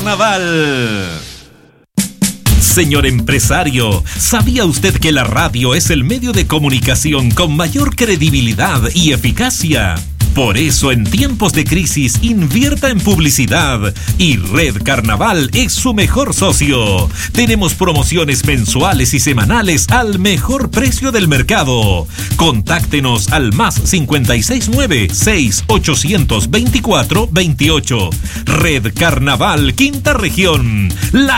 Carnaval. Señor empresario, ¿sabía usted que la radio es el medio de comunicación con mayor credibilidad y eficacia? Por eso, en tiempos de crisis, invierta en publicidad y Red Carnaval es su mejor socio. Tenemos promociones mensuales y semanales al mejor precio del mercado. Contáctenos al +569-6824-28. Red Carnaval, Quinta Región. La